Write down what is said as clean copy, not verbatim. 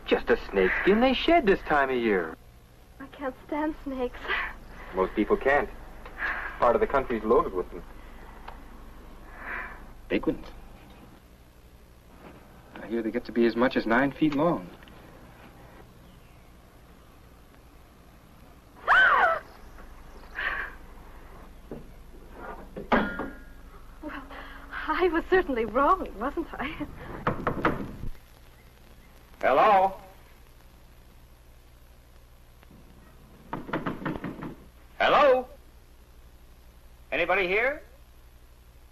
Just a snake skin they shed this time of year. I can't stand snakes. Most people can't. Part of the country's loaded with them. Big ones. I hear they get to be as much as 9 feet long. Well, I was certainly wrong, wasn't I? Hello? Hello? Anybody here?